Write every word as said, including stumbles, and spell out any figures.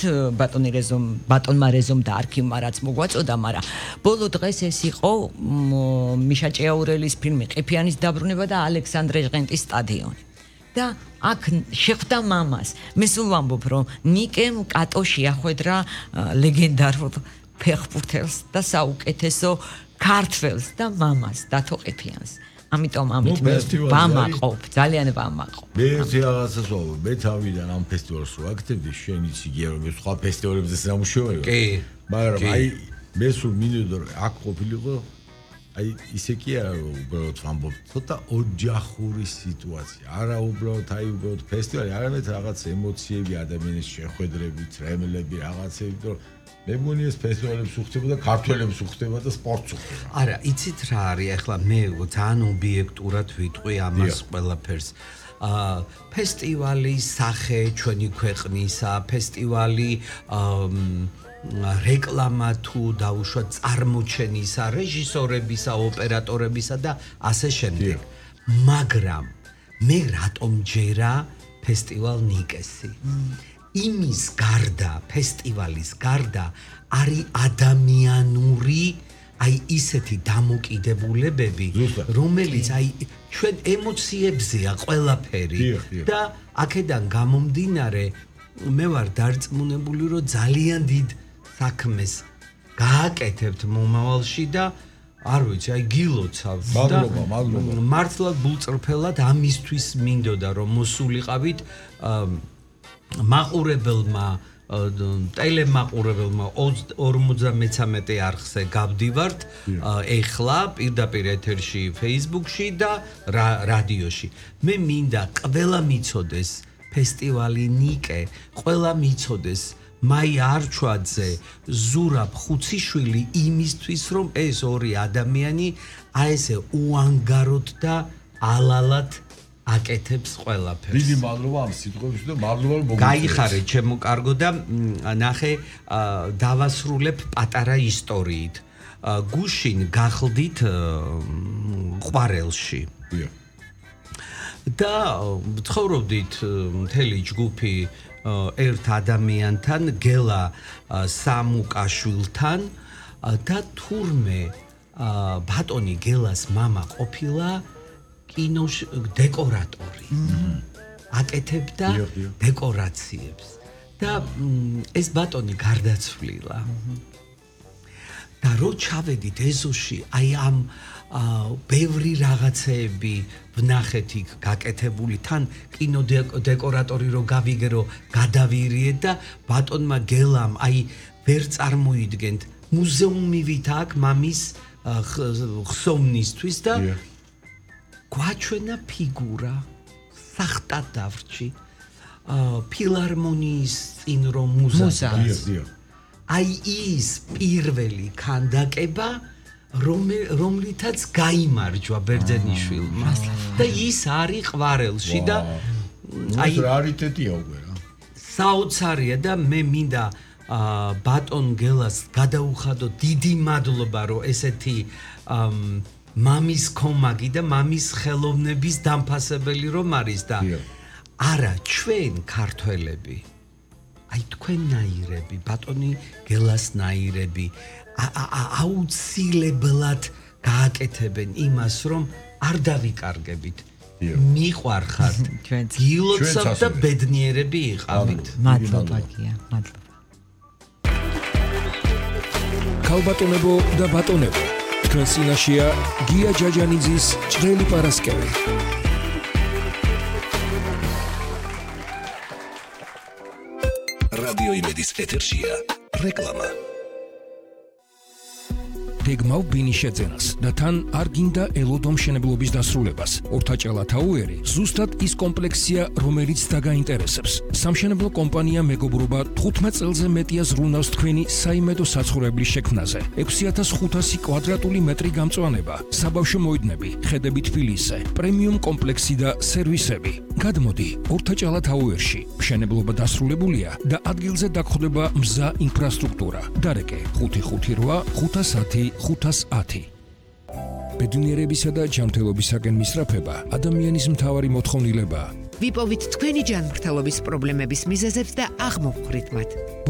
ბატონი რეზომ ბატონმა რეზომ და არქივმა რაც მოგვაწოდა, მაგრამ ბოლო დღეს ეს იყო მიშა ჭიაურელის ფილმი ყიფიანის დაბრუნება და ალექსანდრე ჟღენტის სტადიონი. და აქ შეხვდა მამას. მე სულ ვამბობ, რომ ნიკემ კატო შეახვედრა ლეგენდარულ ფეხბურთელს და საუკეთესო ქართველს და მამას დათო ყიფიანს. ამიტომ ამით ვამაყობ, ძალიან ვამაყობ. მე ერთი რაღაცას ვამბობ, მე თავიდან ამ ფესტივალს ვაკეთებდი, შენ იცი რომ ეს სხვა ფესტივალებზე სამუშაოა. კი. მაგრამ აი მე სულ მინდოდა აქ ყოფილიყო აი ისე კი არა უბრალოდ ვამბობ, ცოტა ოჯახური სიტუაცია. არა უბრალოდ აი უბრალოდ ფესტივალი, არამედ რაღაც ემოციები, ადამიანის შეხვედრები, ტრემლები, რაღაცები, რომ მე მგონი ეს ფესტივალებს უხდება და ქართველებს უხდება და სპორტს უხდება. არა, იცით რა არის, ახლა მე ძალიან ობიექტურად ვიტყვი ამას ყველაფერს. აა ფესტივალის სახე ჩვენი ქვეყნისა, ფესტივალი აა რეკლამა თუ დაუშვათ წარმოჩენისა, რეჟისორებისა, ოპერატორებისა და ასე შემდეგ. მაგრამ მე რატომ ჯერა ფესტივალ ნიკესი? იმის გარდა, ფესტივალის გარდა არის ადამიანური აი ისეთი დამოკიდებულებები, რომელიც აი ჩვენ ემოციებზეა ყველაფერი და აქედან გამომდინარე მე ვარ დარწმუნებული, რომ ძალიან დიდ საქმეს გააკეთებთ მომავალში და არ ვიცი, აი გილოცავთ და მადლობა, მადლობა. მართლა გულწრფელად ამისთვის მინდოდა რომ მოსულიყავით მაყურებელმა ტელემაყურებელმა ორმოცდამეცამეტე არხზე გავდივართ ეხლა პირდაპირ ეთერში Facebook-ში და რადიოში. მე მინდა ყველა მიცოდეს ფესტივალი ნიკე, ყველა მიცოდეს მაი არჩვაძე, ზურაბ ხუციშვილი იმისთვის, რომ ეს ორი ადამიანი აი ესე უანგაროდ და ალალად აკეთებს ყველაფერს. დიდი მადლობა ამ სიტყვებში და მადლობა რომ მოგიწევთ. გაიხარე ჩემო კარგო და ნახე დავასრულებ პატარა ისტორიით. გუშინ გახლდით ყვარელში. და ცხოვრობდით მთელი ჯგუფი ერთ ადამიანთან, გელა სამუკაშვილთან და თურმე ბატონი გელას მამა ყოფილა კინოშ დეკორატორი. აკეთებდა დეკორაციებს და ეს ბატონი გარდაცვლილა. და რო ჩავედით ეზოში, აი ამ ბევრი რაღაცეები ვნახეთ იქ გაკეთებული, თან კინო დეკორატორი რო გავიგერო, გადავირიეთ და ბატონმა გელამ აი ვერ წარმოიდგენთ მუზეუმივით აქ მამის ხსოვნისთვის და გვაჩვენა ფიგურა სახტა დავრჩი ფილარმონიის წინ რომ მუზას აი ის პირველი ქანდაკება რომლითაც გაიმარჯვა ბერძენიშვილმა და ის არის ყვარელში და აი რარიტეტია უკვე რა საოცარია და მე მინდა ბატონ გელას გადაუხადო დიდი მადლობა რომ ესეთი მამის კომაგი და მამის ხელოვნების დამფასებელი რომ არის და არა ჩვენ ქართველები აი თქვენნაირები ბატონი გელას ნაირები აუცილებლად გააკეთებენ იმას რომ არ დავიკარგებით მიყვარხართ გილოცავთ და ბედნიერები იყავით მადლობა გია მადლობა ქალბატონებო და ბატონებო თქვენ წინაშეა გია ჯაჯანიძის ჭრელი პარასკევი რადიო იმედის ეთერშია რეკლამა გეგმავ ბინიშეძენას და თან არ გინდა ელოდო მშენებლობის დასრულებას. ორთაჭალა თაუერი ზუსტად ის კომპლექსია, რომელიც დაგაინტერესებს. სამშენებლო კომპანია მეგობრობა თხუთმეტ წელზე მეტია ზრუნავს თქვენი საიმედო საცხოვრებლის შექმნაზე. ექვსი ათას ხუთასი კვადრატული მეტრი გამწვანება, საბავშვო მოედნები, ხედები თბილისზე, პრემიუმ კომპლექსი და სერვისები. გადმოდი ორთაჭალა თაუერში. მშენებლობა დასრულებულია და ადგილზე დაგხვდება მზა ინფრასტრუქტურა. დარეკე ხუთი ხუთი რვა ხუთას ათი ხუთას ათი. ბედნიერებისა და ჯანმრთელობისაკენ მისწრაფება ადამიანის მთავარი მოთხოვნილებაა. ვიპოვით თქვენი ჯანმრთელობის პრობლემების მიზეზებს და აღმოვხვრით მათ.